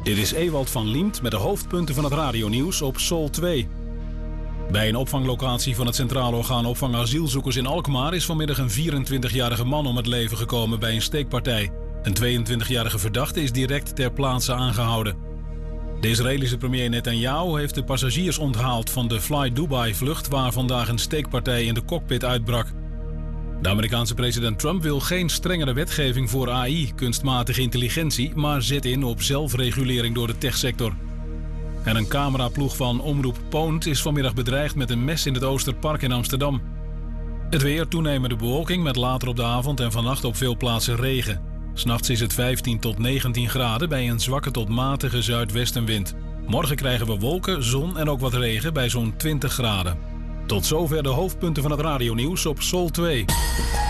Dit is Ewald van Liemt met de hoofdpunten van het radionieuws op Sol 2. Bij een opvanglocatie van het Centraal Orgaan Opvang Asielzoekers in Alkmaar is vanmiddag een 24-jarige man om het leven gekomen bij een steekpartij. Een 22-jarige verdachte is direct ter plaatse aangehouden. De Israëlische premier Netanyahu heeft de passagiers onthaald van de Fly Dubai-vlucht waar vandaag een steekpartij in de cockpit uitbrak. De Amerikaanse president Trump wil geen strengere wetgeving voor AI, kunstmatige intelligentie, maar zet in op zelfregulering door de techsector. En een cameraploeg van Omroep Poont is vanmiddag bedreigd met een mes in het Oosterpark in Amsterdam. Het weer, toenemende bewolking met later op de avond en vannacht op veel plaatsen regen. 'S Nachts is het 15 tot 19 graden bij een zwakke tot matige zuidwestenwind. Morgen krijgen we wolken, zon en ook wat regen bij zo'n 20 graden. Tot zover de hoofdpunten van het radionieuws op Sol 2.